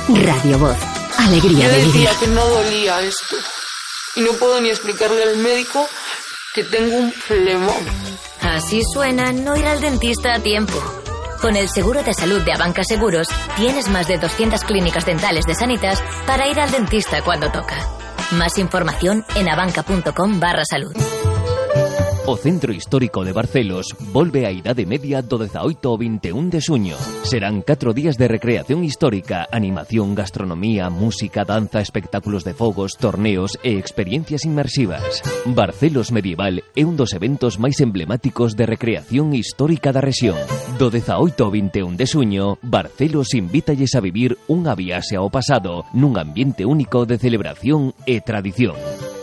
Radio Voz. Alegría de vivir. Yo decía que no dolía esto. Y no puedo ni explicarle al médico que tengo un flemón. Así suena no ir al dentista a tiempo. Con el seguro de salud de Abanca Seguros, tienes más de 200 clínicas dentales de Sanitas para ir al dentista cuando toca. Más información en abanca.com/salud. O Centro Histórico de Barcelos volve a Idade Media do 18 ao 21 de xuño. Serán 4 días de recreación histórica, animación, gastronomía, música, danza, espectáculos de fogos, torneos e experiencias inmersivas. Barcelos Medieval é un dos eventos máis emblemáticos de recreación histórica da rexión. Do 18 ao 21 de xuño, Barcelos invítalles a vivir unha viaxe ao pasado nun ambiente único de celebración e tradición.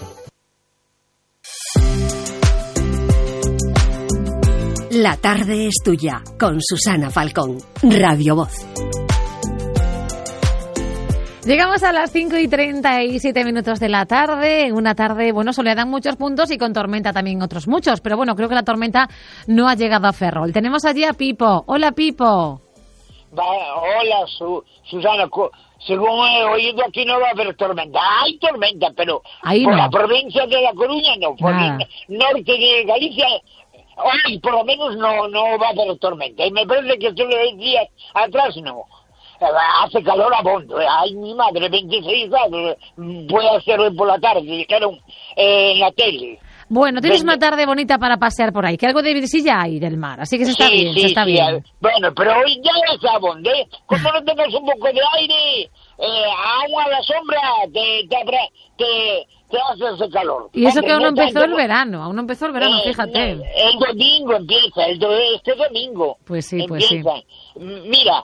La tarde es tuya, con Susana Falcón, Radio Voz. Llegamos a las 5:37 de la tarde, una tarde, bueno, soleada en muchos puntos y con tormenta también otros muchos, pero bueno, creo que la tormenta no ha llegado a Ferrol. Tenemos allí a Pipo. Hola, Pipo. Hola, Susana. Según he oído, aquí no va a haber tormenta. Hay tormenta, pero ahí por no. La provincia de La Coruña no, por el norte de Galicia. Hoy por lo menos no va a haber tormenta. Y me parece que solo 10 días atrás no. Hace calor a bondo. Ay, mi madre, 26 grados. Puede hacer hoy por la tarde, dijeron en la tele. Bueno, tienes una tarde bonita para pasear por ahí, que algo de brisilla hay del mar, así que se está bien, se está bien. Bueno, pero hoy ya es a bondo, ¿eh? Como no tengas un poco de aire, aún a la sombra te hace ese calor. Y eso que aún no empezó el verano, fíjate. El domingo empieza, este domingo. Pues sí, empieza. Mira,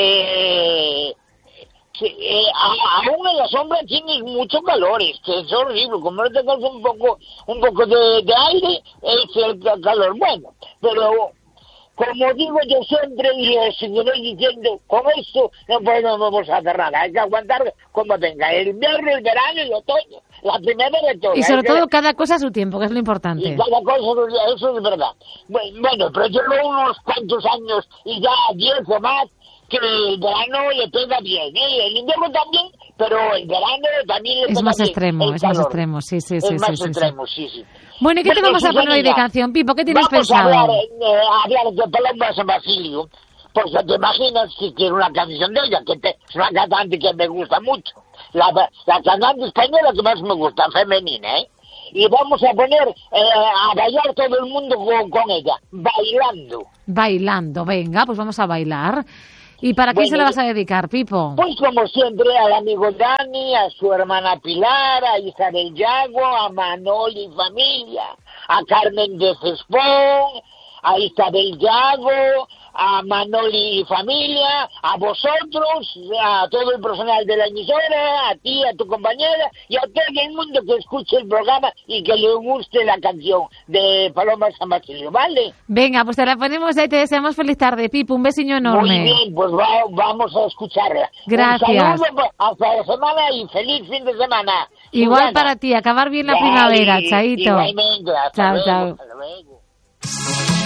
aún en la sombra tienes mucho calor, es que es horrible, como no tengas un poco de aire, es el calor. Bueno, pero como digo yo siempre y lo seguiré diciendo, con esto no podemos hacer nada, hay que aguantar como venga, el invierno, el verano, el otoño, la primavera y todo. Y sobre todo cada cosa a su tiempo, que es lo importante. Y cada cosa, eso es verdad. Bueno, pero llevo unos cuantos años y ya 10 o más, que el verano le pega bien, ¿eh? El invierno también, pero el verano también le pega bien. Es más extremo, sí. Es más extremo. Bueno, ¿y qué te vamos a poner hoy de canción, Pipo? ¿Qué tienes pensado? Vamos a hablar de Paloma San Basilio, porque te imaginas si quiero una canción de ella, es una cantante que me gusta mucho. La cantante española que más me gusta, femenina, ¿eh? Y vamos a poner a bailar todo el mundo con ella, bailando. Bailando, venga, pues vamos a bailar. ¿Y para quién se la vas a dedicar, Pipo? Pues como siempre, al amigo Dani, a su hermana Pilar, a Isabel Yago, a Manoli y familia, a Carmen de Cespón, a Isabel Yago, a Manoli y familia, a vosotros, a todo el personal de la emisora, a ti, a tu compañera y a todo el mundo que escuche el programa y que le guste la canción de Paloma San Basilio, ¿vale? Venga, pues te la ponemos ahí y te deseamos feliz tarde, Pipo, un besiño enorme. Muy bien, pues vamos a escucharla. Gracias. Un saludo hasta la semana y feliz fin de semana. Igual Susana. para ti, acabar bien la primavera, chaito. Igualmente, hasta luego. Chao. Hasta luego.